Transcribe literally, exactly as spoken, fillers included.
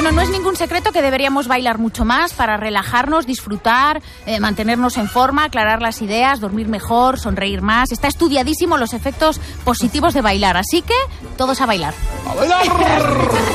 Bueno, no es ningún secreto que deberíamos bailar mucho más para relajarnos, disfrutar, eh, mantenernos en forma, aclarar las ideas, dormir mejor, sonreír más. Está estudiadísimo los efectos positivos de bailar, así que todos a bailar. ¡A bailar!